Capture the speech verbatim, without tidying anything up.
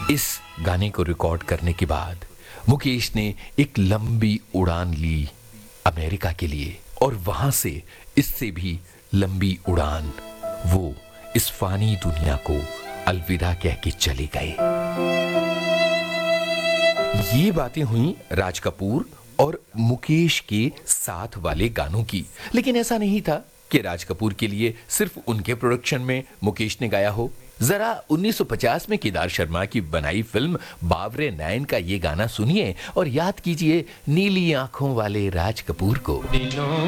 इस गाने को रिकॉर्ड करने के बाद मुकेश ने एक लंबी उड़ान ली अमेरिका के लिए, और वहां से इससे भी लंबी उड़ान वो इस फानी दुनिया को अलविदा कह के चले गए। ये बातें हुई राज कपूर और मुकेश के साथ वाले गानों की, लेकिन ऐसा नहीं था कि राज कपूर के लिए सिर्फ उनके प्रोडक्शन में मुकेश ने गाया हो। जरा उन्नीस सौ पचास में केदार शर्मा की बनाई फिल्म बावरे नैन का ये गाना सुनिए और याद कीजिए नीली आंखों वाले राज कपूर को।